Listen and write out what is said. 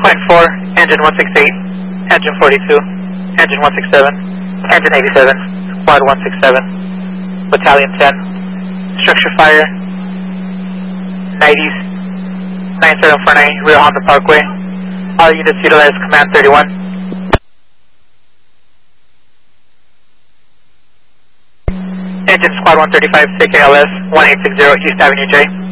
Flight 4, engine 168, engine 42, engine 167, engine 87, squad 167, battalion 10, structure fire, 90s, 9749, rear Honda Parkway. All units utilize command 31. Engine squad 135, CKLS 1860 East Avenue J.